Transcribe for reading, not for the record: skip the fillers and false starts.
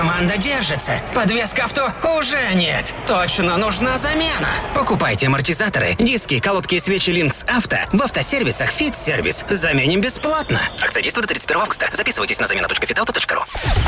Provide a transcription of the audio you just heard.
Команда держится. Подвеска авто уже нет. Точно нужна замена. Покупайте амортизаторы, диски, колодки и свечи Lynx Авто в автосервисах Fit Service. Заменим бесплатно. Акция действует до 31 августа. Записывайтесь на замена.fitauto.ru.